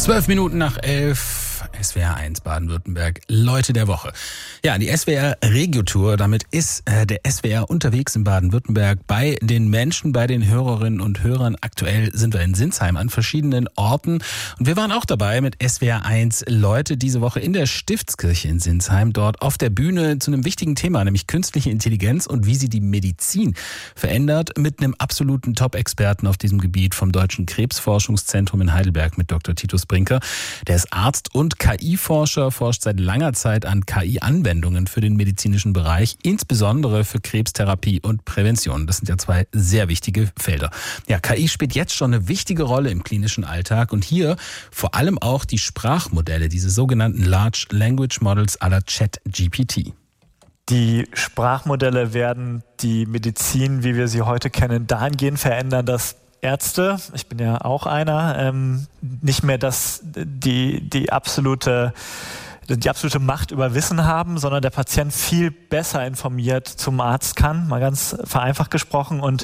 12 Minuten nach 11, SWR 1 Baden-Württemberg, Leute der Woche. Ja, die SWR Regio-Tour, damit ist der SWR unterwegs in Baden-Württemberg bei den Menschen, bei den Hörerinnen und Hörern. Aktuell sind wir in Sinsheim an verschiedenen Orten und wir waren auch dabei mit SWR 1 Leute diese Woche in der Stiftskirche in Sinsheim, dort auf der Bühne zu einem wichtigen Thema, nämlich künstliche Intelligenz und wie sie die Medizin verändert, mit einem absoluten Top-Experten auf diesem Gebiet vom Deutschen Krebsforschungszentrum in Heidelberg mit Dr. Titus Brinker. Der ist Arzt und KI-Forscher, forscht seit langer Zeit an KI-Anwendungen für den medizinischen Bereich, insbesondere für Krebstherapie und Prävention. Das sind ja zwei sehr wichtige Felder. Ja, KI spielt jetzt schon eine wichtige Rolle im klinischen Alltag und hier vor allem auch die Sprachmodelle, diese sogenannten Large Language Models à la ChatGPT. Die Sprachmodelle werden die Medizin, wie wir sie heute kennen, dahingehend verändern, dass Ärzte, ich bin ja auch einer, nicht mehr die absolute Macht über Wissen haben, sondern der Patient viel besser informiert zum Arzt kann, mal ganz vereinfacht gesprochen. Und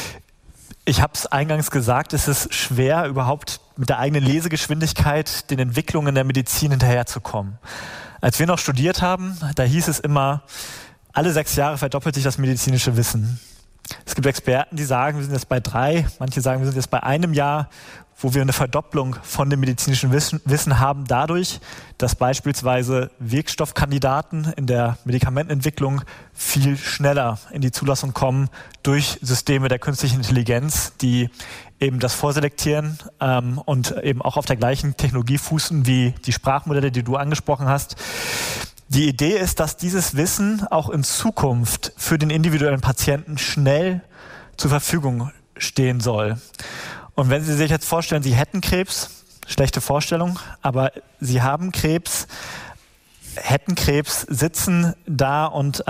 ich habe es eingangs gesagt, es ist schwer, überhaupt mit der eigenen Lesegeschwindigkeit den Entwicklungen der Medizin hinterherzukommen. Als wir noch studiert haben, da hieß es immer, alle 6 Jahre verdoppelt sich das medizinische Wissen. Es gibt Experten, die sagen, wir sind jetzt bei 3, manche sagen, wir sind jetzt bei 1 Jahr, wo wir eine Verdopplung von dem medizinischen Wissen haben, dadurch, dass beispielsweise Wirkstoffkandidaten in der Medikamentenentwicklung viel schneller in die Zulassung kommen durch Systeme der künstlichen Intelligenz, die eben das vorselektieren und eben auch auf der gleichen Technologie fußen wie die Sprachmodelle, die du angesprochen hast. Die Idee ist, dass dieses Wissen auch in Zukunft für den individuellen Patienten schnell zur Verfügung stehen soll. Und wenn Sie sich jetzt vorstellen, Sie hätten Krebs, schlechte Vorstellung, aber Sie haben Krebs, hätten Krebs, sitzen da und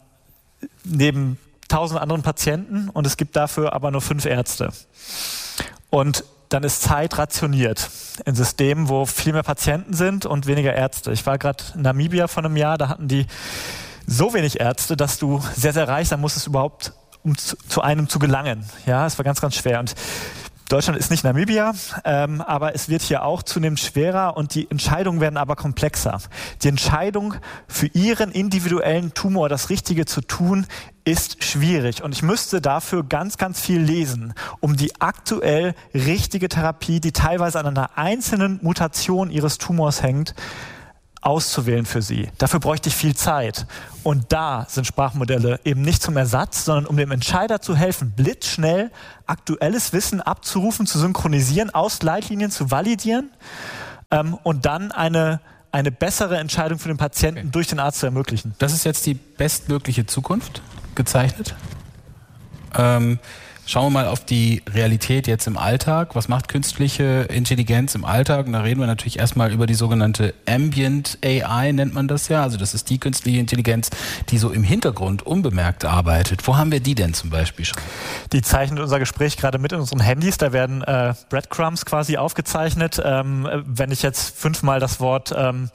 neben 1000 anderen Patienten und es gibt dafür aber nur 5 Ärzte. Und dann ist Zeit rationiert in Systemen, wo viel mehr Patienten sind und weniger Ärzte. Ich war gerade in Namibia vor einem Jahr, da hatten die so wenig Ärzte, dass du sehr, sehr reich sein musstest, überhaupt um zu einem zu gelangen. Ja, es war ganz, ganz schwer. Und Deutschland ist nicht Namibia, aber es wird hier auch zunehmend schwerer und die Entscheidungen werden aber komplexer. Die Entscheidung für Ihren individuellen Tumor das Richtige zu tun, ist schwierig. Und ich müsste dafür ganz, ganz viel lesen, um die aktuell richtige Therapie, die teilweise an einer einzelnen Mutation Ihres Tumors hängt, auszuwählen für Sie. Dafür bräuchte ich viel Zeit. Und da sind Sprachmodelle eben nicht zum Ersatz, sondern um dem Entscheider zu helfen, blitzschnell aktuelles Wissen abzurufen, zu synchronisieren, aus Leitlinien zu validieren und dann eine bessere Entscheidung für den Patienten durch den Arzt zu ermöglichen. Das ist jetzt die bestmögliche Zukunft gezeichnet. Schauen wir mal auf die Realität jetzt im Alltag. Was macht künstliche Intelligenz im Alltag? Und da reden wir natürlich erstmal über die sogenannte Ambient AI, nennt man das ja. Also das ist die künstliche Intelligenz, die so im Hintergrund unbemerkt arbeitet. Wo haben wir die denn zum Beispiel schon? Die zeichnet unser Gespräch gerade mit in unseren Handys. Da werden Breadcrumbs quasi aufgezeichnet. Wenn ich jetzt 5-mal das Wort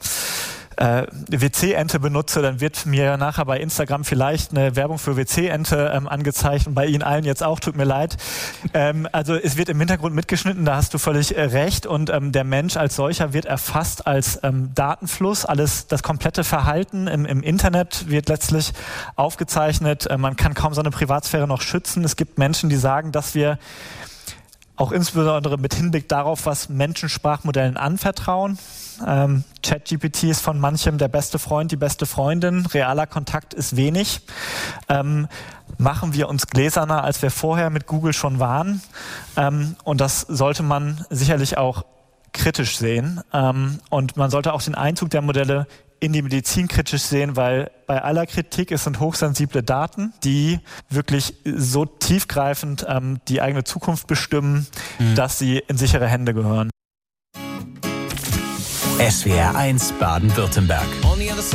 WC-Ente benutze, dann wird mir nachher bei Instagram vielleicht eine Werbung für WC-Ente angezeigt und bei Ihnen allen jetzt auch, tut mir leid. Also es wird im Hintergrund mitgeschnitten, da hast du völlig recht und der Mensch als solcher wird erfasst als Datenfluss, das komplette Verhalten im Internet wird letztlich aufgezeichnet, man kann kaum seine Privatsphäre noch schützen. Es gibt Menschen, die sagen, dass wir auch insbesondere mit Hinblick darauf, was Menschen Sprachmodellen anvertrauen. ChatGPT ist von manchem der beste Freund, die beste Freundin. Realer Kontakt ist wenig. Machen wir uns gläserner, als wir vorher mit Google schon waren. Und das sollte man sicherlich auch kritisch sehen. Und man sollte auch den Einzug der Modelle in die Medizin kritisch sehen, weil bei aller Kritik, es sind hochsensible Daten, die wirklich so tiefgreifend die eigene Zukunft bestimmen, dass sie in sichere Hände gehören. SWR 1 Baden-Württemberg.